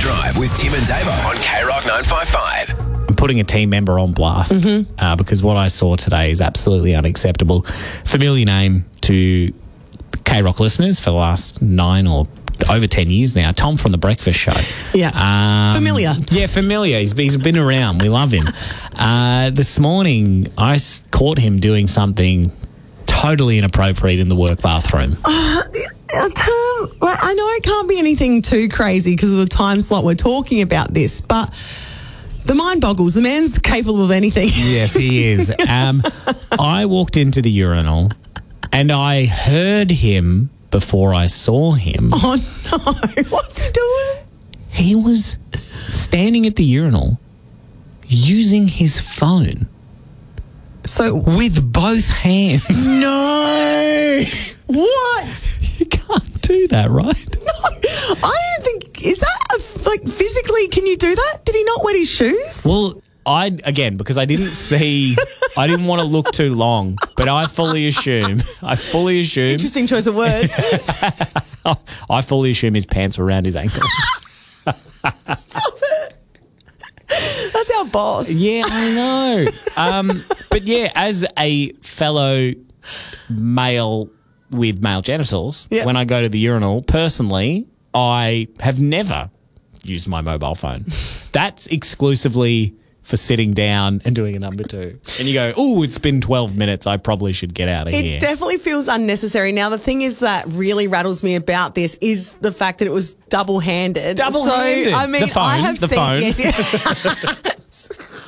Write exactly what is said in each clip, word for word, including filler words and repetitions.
Drive with Tim and Davo on K Rock nine five five. I'm putting a team member on blast mm-hmm. uh, because what I saw today is absolutely unacceptable. Familiar name to K Rock listeners for the last nine or over ten years now. Tom from The Breakfast Show. Yeah. Um, familiar. Yeah, familiar. He's, he's been around. We love him. Uh, this morning, I s- caught him doing something totally inappropriate in the work bathroom. Uh, uh, Tom, well, I know it can't be anything too crazy because of the time slot we're talking about this, but the mind boggles. The man's capable of anything. Yes, he is. Um, I walked into the urinal and I heard him before I saw him. Oh, no. What's he doing? He was standing at the urinal using his phone. So with both hands. No. What? You can't do that, right? No. I don't think, is that, a, like, physically, can you do that? Did he not wet his shoes? Well, I, again, because I didn't see, I didn't want to look too long, but I fully assume, I fully assume. Interesting choice of words. I fully assume his pants were around his ankles. Stop it. That's our boss. Yeah, I know. Um, but yeah, as a fellow male with male genitals, yep. when I go to the urinal, personally, I have never used my mobile phone. That's exclusively for sitting down and doing a number two. And you go, oh, it's been twelve minutes. I probably should get out of it here. It definitely feels unnecessary. Now, the thing is that really rattles me about this is the fact that it was double-handed. Double-handed. So, I mean, the phone, I have the seen... phone. Yes, yes.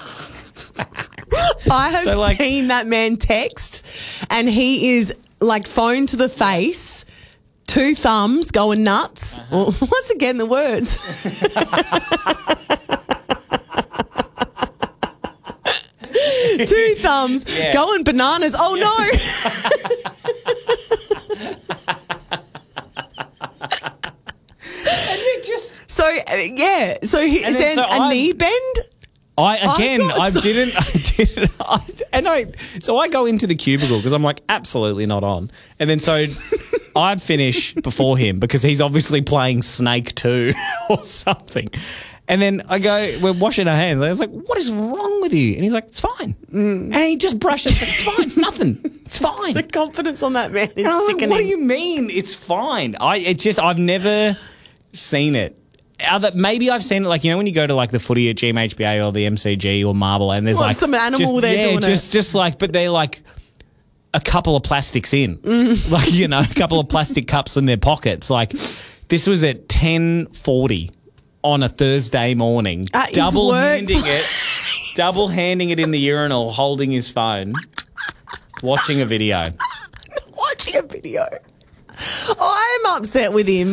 I have so, like, seen that man text and he is like phone to the face, two thumbs going nuts. Uh-huh. Well, once again, the words. Two thumbs yeah. going bananas. Oh, yeah. no. just... So, uh, yeah. So, he, is there so a I'm... knee bend? I again, I so- didn't, I didn't, I, and I, so I go into the cubicle because I'm like, absolutely not on. And then so I finish before him because he's obviously playing Snake two or something. And then I go, we're washing our hands. I was like, what is wrong with you? And he's like, it's fine. Mm. And he just brushed it. It's fine. It's nothing. It's fine. The confidence on that man is like, sickening. What do you mean? It's fine. I, it's just, I've never seen it. Other, maybe I've seen it like, you know, when you go to like the footy at G M H B A or the M C G or Marble and there's well, like some animal just, there yeah, doing just, it. just like, but they're like a couple of plastics in, mm. like, you know, a couple of plastic cups in their pockets. Like this was at ten forty on a Thursday morning, at double handing it, double handing it in the urinal, holding his phone, watching a video. Watching a video. I'm upset with him.